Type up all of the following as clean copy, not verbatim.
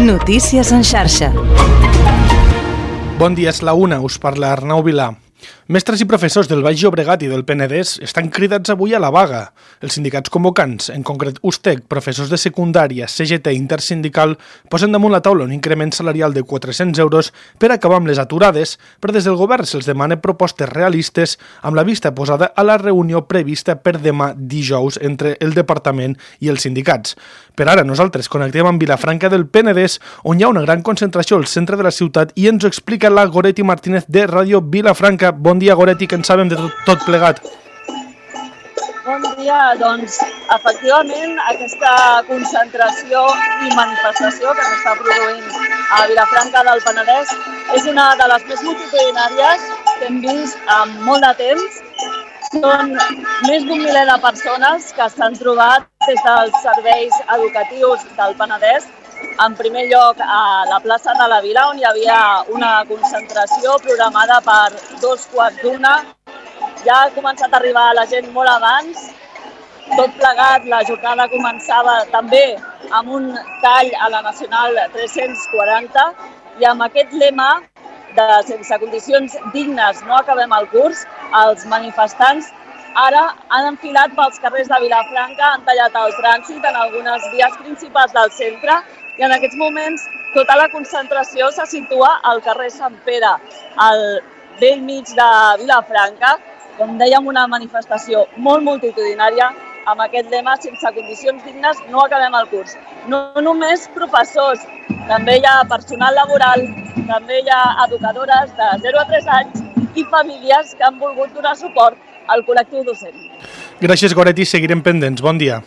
Notícies en xarxa. Bon dia, és la una, us parla Arnau Vilà. Mestres i professors del Baix Llobregat i del Penedès estan cridats avui a la vaga. Els sindicats convocants, en concret USTEC, professors de secundària, CGT i Intersindical, posen damunt la taula un increment salarial de 400 euros per acabar amb les aturades, però des del govern se'ls demana propostes realistes amb la vista posada a la reunió prevista per demà dijous entre el departament i els sindicats. Per ara nosaltres connectem amb Vilafranca del Penedès, on hi ha una gran concentració al centre de la ciutat, i ens ho explica la Goretti Martínez de Ràdio Vilafranca. Bon dia, Goretti, que en sabem de tot plegat. Bon dia, doncs efectivament aquesta concentració i manifestació que s'està produint a Vilafranca del Penedès és una de les més multitudinàries que hem vist en molt de temps. Són més d'un miler de persones que s'han trobat des dels serveis educatius del Penedès, en primer lloc a la plaça de la Vila, on hi havia una concentració programada per 2:15. Ja ha començat a arribar la gent molt abans. Tot plegat, la jornada començava també amb un tall a la Nacional 340 i amb aquest lema de sense condicions dignes no acabem el curs, els manifestants ara han enfilat pels carrers de Vilafranca, han tallat el trànsit en algunes vies principals del centre i en aquests moments tota la concentració se situa al carrer Sant Pere, al bell mig de Vilafranca, com dèiem, una manifestació molt multitudinària amb aquest lema sense condicions dignes no acabem el curs. No només professors, també hi ha personal laboral, també hi ha educadores de 0 a 3 anys i famílies que han volgut donar suport al col·lectiu docent. Gràcies, Goretti, seguirem pendents. Bon dia.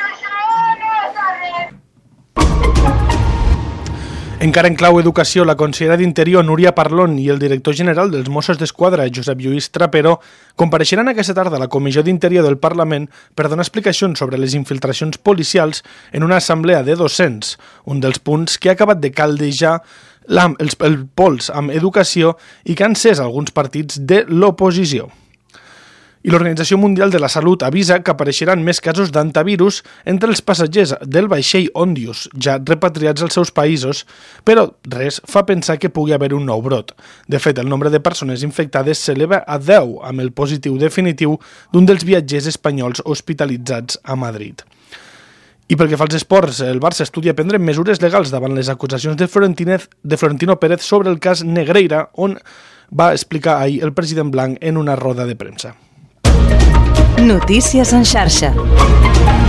Encara en clau educació, la consellera d'Interior, Núria Parlon, i el director general dels Mossos d'Esquadra, Josep Lluís Trapero, compareixeran aquesta tarda a la Comissió d'Interior del Parlament per donar explicacions sobre les infiltracions policials en una assemblea de docents, un dels punts que ha acabat de caldejar el pols amb educació i que han encès alguns partits de l'oposició. I l'Organització Mundial de la Salut avisa que apareixeran més casos d'antivirus entre els passatgers del vaixell Ondius, ja repatriats als seus països, però res fa pensar que pugui haver un nou brot. De fet, el nombre de persones infectades s'eleva a 10, amb el positiu definitiu d'un dels viatgers espanyols hospitalitzats a Madrid. I pel que fa als esports, el Barça estudia prendre mesures legals davant les acusacions de Florentino Pérez sobre el cas Negreira, on va explicar ahir el president blanc en una roda de premsa. Notícies en xarxa.